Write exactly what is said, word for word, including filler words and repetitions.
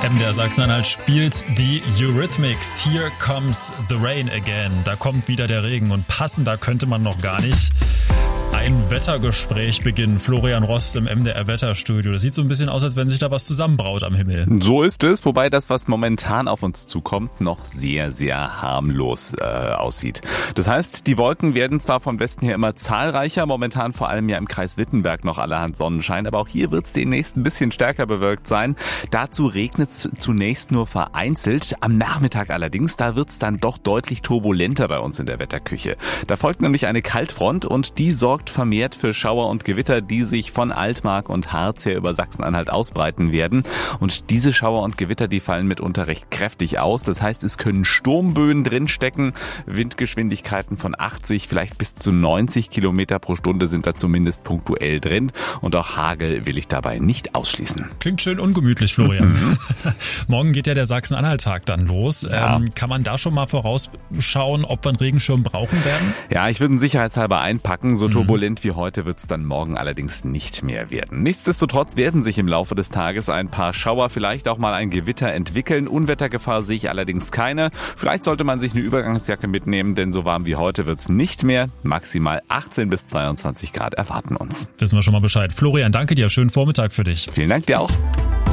M D R Sachsen-Anhalt spielt die Eurythmics. Here comes the rain again. Da kommt wieder der Regen und passender könnte man noch gar nicht ein Wettergespräch beginnen. Florian Rost im M D R Wetterstudio. Das sieht so ein bisschen aus, als wenn sich da was zusammenbraut am Himmel. So ist es, wobei das, was momentan auf uns zukommt, noch sehr, sehr harmlos äh, aussieht. Das heißt, die Wolken werden zwar vom Westen her immer zahlreicher, momentan vor allem ja im Kreis Wittenberg noch allerhand Sonnenschein, aber auch hier wird es demnächst ein bisschen stärker bewölkt sein. Dazu regnet es zunächst nur vereinzelt. Am Nachmittag allerdings, da wird es dann doch deutlich turbulenter bei uns in der Wetterküche. Da folgt nämlich eine Kaltfront und die sorgt vermehrt für Schauer und Gewitter, die sich von Altmark und Harz her über Sachsen-Anhalt ausbreiten werden. Und diese Schauer und Gewitter, die fallen mitunter recht kräftig aus. Das heißt, es können Sturmböen drinstecken. Windgeschwindigkeiten von achtzig, vielleicht bis zu neunzig Kilometer pro Stunde sind da zumindest punktuell drin. Und auch Hagel will ich dabei nicht ausschließen. Klingt schön ungemütlich, Florian. Morgen geht ja der Sachsen-Anhalt-Tag dann los. Ja. Ähm, kann man da schon mal vorausschauen, ob wir einen Regenschirm brauchen werden? Ja, ich würde ihn sicherheitshalber einpacken. So turbulent wie heute wird es dann morgen allerdings nicht mehr werden. Nichtsdestotrotz werden sich im Laufe des Tages ein paar Schauer, vielleicht auch mal ein Gewitter entwickeln. Unwettergefahr sehe ich allerdings keine. Vielleicht sollte man sich eine Übergangsjacke mitnehmen, denn so warm wie heute wird es nicht mehr. Maximal achtzehn bis zweiundzwanzig Grad erwarten uns. Wissen wir schon mal Bescheid. Florian, danke dir. Schönen Vormittag für dich. Vielen Dank dir auch.